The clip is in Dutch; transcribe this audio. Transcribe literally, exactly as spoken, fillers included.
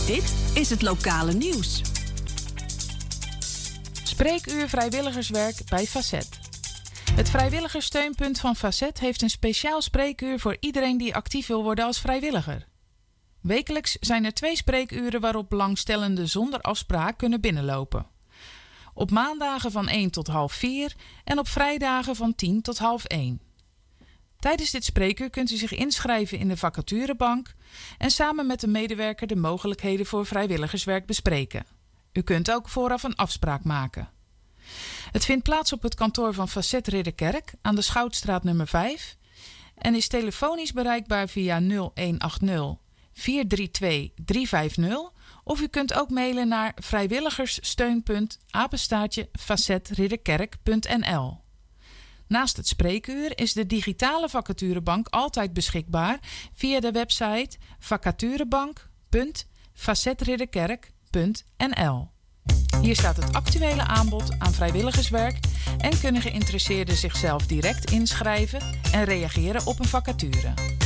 Dit is het lokale nieuws. Spreekuur vrijwilligerswerk bij Facet. Het vrijwilligerssteunpunt van Facet heeft een speciaal spreekuur voor iedereen die actief wil worden als vrijwilliger. Wekelijks zijn er twee spreekuren waarop belangstellenden zonder afspraak kunnen binnenlopen. Op maandagen van één tot half vier en op vrijdagen van tien tot half één. Tijdens dit spreekuur kunt u zich inschrijven in de vacaturebank en samen met de medewerker de mogelijkheden voor vrijwilligerswerk bespreken. U kunt ook vooraf een afspraak maken. Het vindt plaats op het kantoor van Facet Ridderkerk aan de Schoutstraat nummer vijf en is telefonisch bereikbaar via nul een acht nul vier drie twee drie vijf nul of u kunt ook mailen naar vrijwilligerssteunpunt apenstaartje facetridderkerk punt n l. Naast het spreekuur is de digitale vacaturebank altijd beschikbaar via de website vacaturebank punt facetridderkerk punt n l. Hier staat het actuele aanbod aan vrijwilligerswerk en kunnen geïnteresseerden zichzelf direct inschrijven en reageren op een vacature.